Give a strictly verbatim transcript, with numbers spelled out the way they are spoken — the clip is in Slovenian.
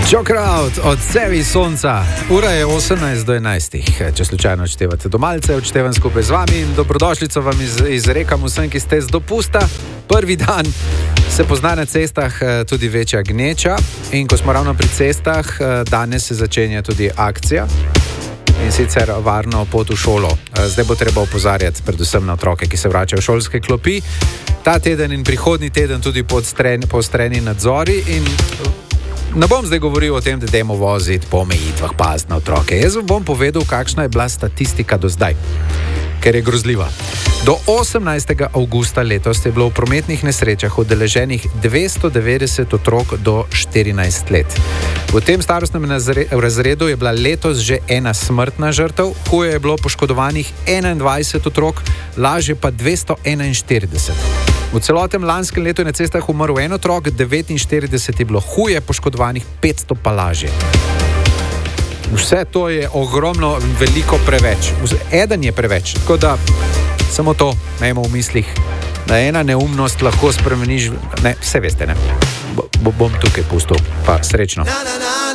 Jokrowd od Sevi Sonca. Ura je osemnajst do enajstih. Če slučajno odštevate do malce, odštevam skupaj z vami in dobrodošlico vam iz, izrekam vsem, ki ste z dopusta. Prvi dan se pozna na cestah tudi večja gneča in ko smo ravno pri cestah, danes se začenja tudi akcija in sicer varno pot v šolo. Zdaj bo treba opozarjati predvsem na otroke, ki se vračajo v šolske klopi. Ta teden in prihodnji teden tudi poostreni nadzori in ne bom zdaj govoril o tem, da dajmo voziti po omejitvah, paziti na otroke. Jaz bom povedal, kakšna je bila statistika do zdaj, ker je grozljiva. Do osemnajstega avgusta letos je bilo v prometnih nesrečah udeleženih dvesto devetdeset otrok do štirinajst let. V tem starostnem razredu je bila letos že ena smrtna žrtev, huje je bilo poškodovanih enaindvajset otrok, lažje pa dvesto enainštirideset. V celotnem lanskem letu je na cestah umrl en otrok, devetinštirideset je bilo huje poškodovanih, petsto pa lažje. Vse to je ogromno, veliko preveč. Eden je preveč, tako da samo to imejmo v mislih, da ena neumnost lahko spremeniš, ne, vse veste, ne. Bo, bom tukaj pustil, pa srečno.